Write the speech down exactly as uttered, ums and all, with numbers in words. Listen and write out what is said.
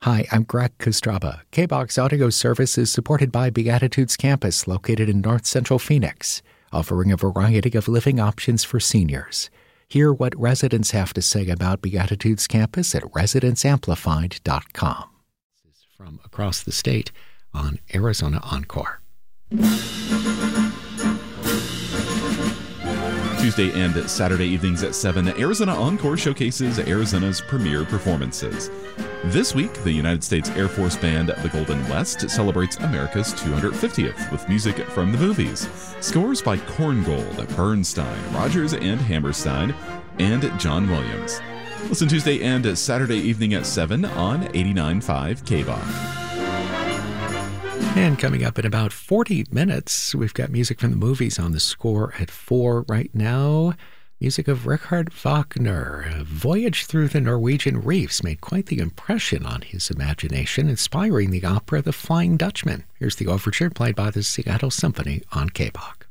Hi, I'm Greg Kostraba. K-BOX Audio Service is supported by Beatitudes Campus, located in North Central Phoenix, offering a variety of living options for seniors. Hear what residents have to say about Beatitudes Campus at residents amplified dot com. This is from across the state on Arizona Encore. Tuesday and Saturday evenings at seven, Arizona Encore showcases Arizona's premier performances. This week, the United States Air Force band The Golden West celebrates America's two hundred fiftieth with music from the movies. Scores by Korngold, Bernstein, Rodgers and Hammerstein, and John Williams. Listen Tuesday and Saturday evening at seven on eighty-nine point five K B O C. And coming up in about forty minutes, we've got music from the movies on the score at four right now. Music of Richard Wagner. A voyage through the Norwegian reefs made quite the impression on his imagination, inspiring the opera The Flying Dutchman. Here's the overture played by the Seattle Symphony on K B O C.